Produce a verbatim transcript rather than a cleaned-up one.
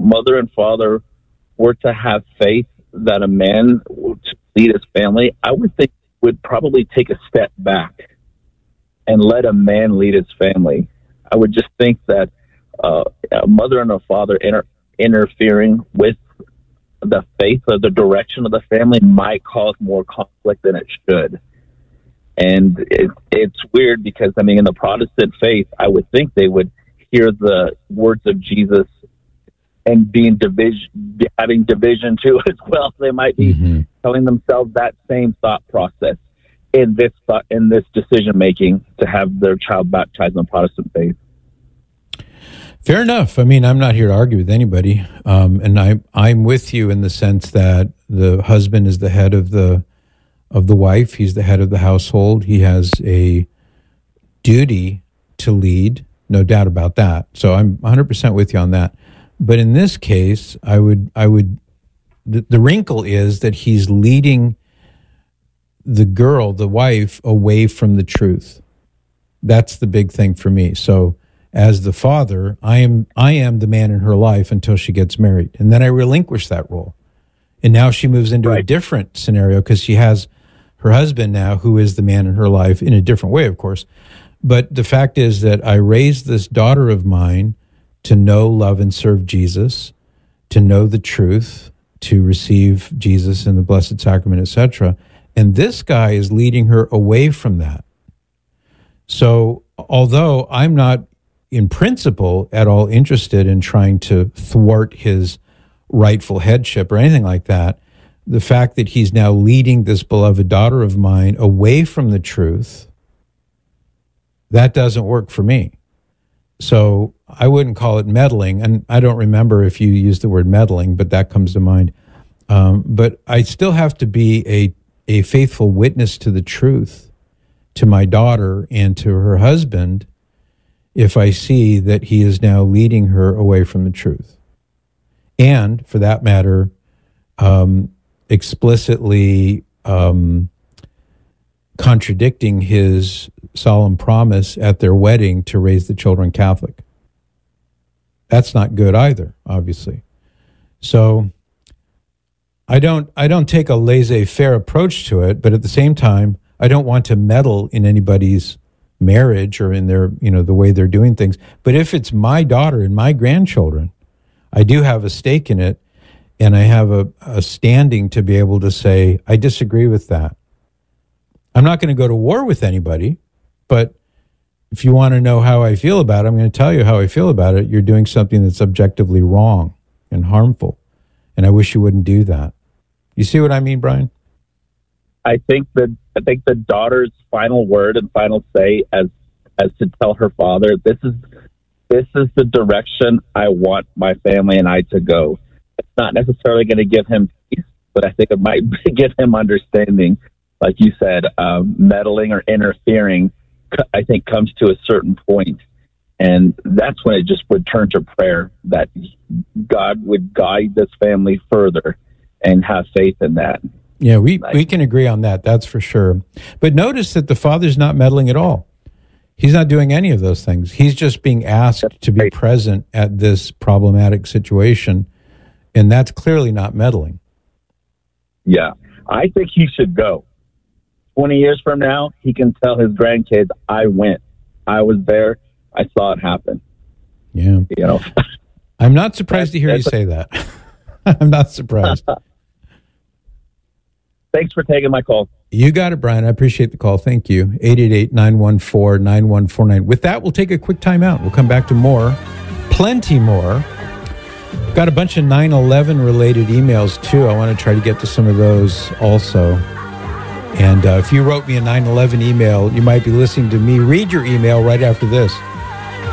mother and father were to have faith that a man would lead his family, I would think would probably take a step back and let a man lead his family. I would just think that uh, a mother and a father inter- interfering with the faith or the direction of the family might cause more conflict than it should. And it, it's weird because, I mean, in the Protestant faith, I would think they would hear the words of Jesus and being division, having division too as well. They might be mm-hmm. telling themselves that same thought process in this thought, in this decision making to have their child baptized in the Protestant faith. Fair enough. I mean, I'm not here to argue with anybody, um, and I I'm with you in the sense that the husband is the head of the of the wife. He's the head of the household. He has a duty to lead, no doubt about that. So I'm one hundred percent with you on that. But in this case, I would I would the, the wrinkle is that he's leading the girl, the wife, away from the truth. That's the big thing for me. So as the father, I am I am the man in her life until she gets married. And then I relinquish that role. And now she moves into right. a different scenario because she has her husband now who is the man in her life in a different way, of course. But the fact is that I raised this daughter of mine to know, love, and serve Jesus, to know the truth, to receive Jesus in the Blessed Sacrament, et cetera. And this guy is leading her away from that. So although I'm not in principle at all interested in trying to thwart his rightful headship or anything like that, the fact that he's now leading this beloved daughter of mine away from the truth, that doesn't work for me. So I wouldn't call it meddling, and I don't remember if you used the word meddling, but that comes to mind. Um, but I still have to be a, a faithful witness to the truth, to my daughter and to her husband, if I see that he is now leading her away from the truth. And, for that matter, um, explicitly um, contradicting his solemn promise at their wedding to raise the children Catholic. That's not good either, obviously. So I don't I don't take a laissez-faire approach to it, but at the same time, I don't want to meddle in anybody's marriage or in their, you know, the way they're doing things. But if it's my daughter and my grandchildren, I do have a stake in it, and I have a, a standing to be able to say, I disagree with that. I'm not going to go to war with anybody, but if you want to know how I feel about it, I'm going to tell you how I feel about it. You're doing something that's objectively wrong and harmful, and I wish you wouldn't do that. You see what I mean, Brian? I think that I think the daughter's final word and final say, as as to tell her father, this is this is the direction I want my family and I to go. It's not necessarily going to give him peace, but I think it might give him understanding. Like you said, um, meddling or interfering, I think, comes to a certain point, and that's when it just would turn to prayer, that God would guide this family further, and have faith in that. Yeah, we, we can agree on that, that's for sure. But notice that the father's not meddling at all. He's not doing any of those things. He's just being asked that's to be right. present at this problematic situation, and that's clearly not meddling. Yeah, I think he should go. twenty years from now, he can tell his grandkids, I went. I was there. I saw it happen. Yeah. You know, I'm not surprised to hear you say that. I'm not surprised. Thanks for taking my call. You got it, Brian. I appreciate the call. Thank you. eight eight eight, nine one four, nine one four nine. With that, we'll take a quick time out. We'll come back to more, plenty more. Got a bunch of nine eleven related emails, too. I want to try to get to some of those also. And uh, if you wrote me a nine eleven email, you might be listening to me read your email right after this.